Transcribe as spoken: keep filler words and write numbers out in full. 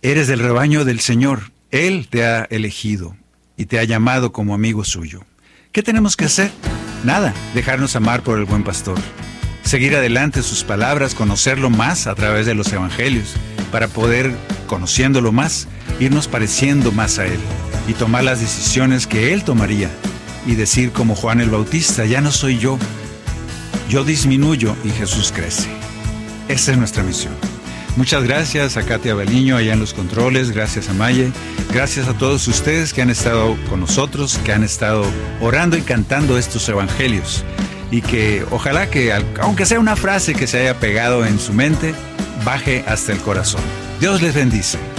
Eres del rebaño del Señor. Él te ha elegido y te ha llamado como amigo suyo. ¿Qué tenemos que hacer? Nada, dejarnos amar por el buen pastor. Seguir adelante sus palabras, conocerlo más a través de los evangelios, para poder, conociéndolo más, irnos pareciendo más a Él y tomar las decisiones que Él tomaría y decir como Juan el Bautista, ya no soy yo, yo disminuyo y Jesús crece. Esa es nuestra misión. Muchas gracias a Katia Baliño allá en los controles, gracias a Maye, gracias a todos ustedes que han estado con nosotros, que han estado orando y cantando estos evangelios y que ojalá que, aunque sea una frase que se haya pegado en su mente, baje hasta el corazón. Dios les bendice.